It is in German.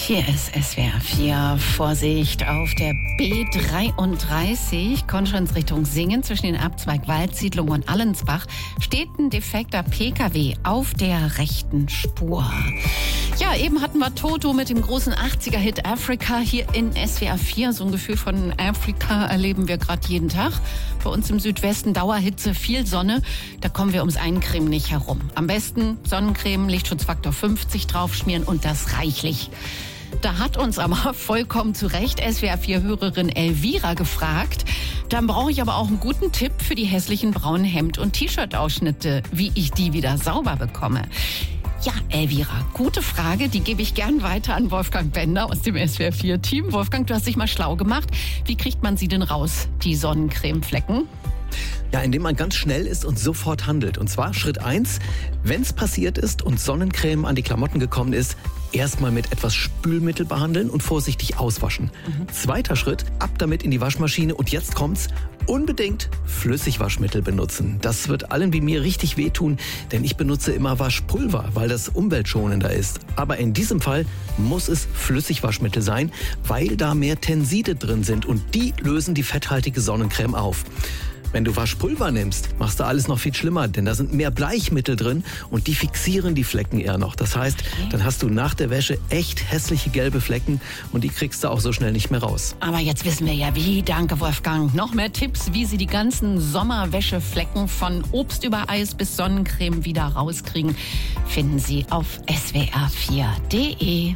Hier ist SWR 4. Vorsicht auf der B33, Konstanz Richtung Singen zwischen den Abzweig Waldsiedlung und Allensbach steht ein defekter PKW auf der rechten Spur. Ja, eben hatten wir Toto mit dem großen 80er-Hit Africa hier in SWR 4. So ein Gefühl von Afrika erleben wir gerade jeden Tag. Bei uns im Südwesten Dauerhitze, viel Sonne. Da kommen wir ums Eincremen nicht herum. Am besten Sonnencreme, Lichtschutzfaktor 50 draufschmieren und das reichlich. Da hat uns aber vollkommen zu Recht SWR4-Hörerin Elvira gefragt. Dann brauche ich aber auch einen guten Tipp für die hässlichen braunen Hemd- und T-Shirt-Ausschnitte, wie ich die wieder sauber bekomme. Ja, Elvira, gute Frage, die gebe ich gern weiter an Wolfgang Bender aus dem SWR4-Team. Wolfgang, du hast dich mal schlau gemacht. Wie kriegt man sie denn raus, die Sonnencremeflecken? Ja, indem man ganz schnell ist und sofort handelt. Und zwar Schritt 1, wenn es passiert ist und Sonnencreme an die Klamotten gekommen ist, erstmal mit etwas Spülmittel behandeln und vorsichtig auswaschen. Zweiter Schritt, ab damit in die Waschmaschine und jetzt kommt's, unbedingt Flüssigwaschmittel benutzen. Das wird allen wie mir richtig wehtun, denn ich benutze immer Waschpulver, weil das umweltschonender ist. Aber in diesem Fall muss es Flüssigwaschmittel sein, weil da mehr Tenside drin sind und die lösen die fetthaltige Sonnencreme auf. Wenn du Waschpulver nimmst, machst du alles noch viel schlimmer, denn da sind mehr Bleichmittel drin und die fixieren die Flecken eher noch. Das heißt, dann hast du nach der Wäsche echt hässliche gelbe Flecken und die kriegst du auch so schnell nicht mehr raus. Aber jetzt wissen wir ja wie. Danke, Wolfgang. Noch mehr Tipps, wie Sie die ganzen Sommerwäscheflecken von Obst über Eis bis Sonnencreme wieder rauskriegen, finden Sie auf swr4.de.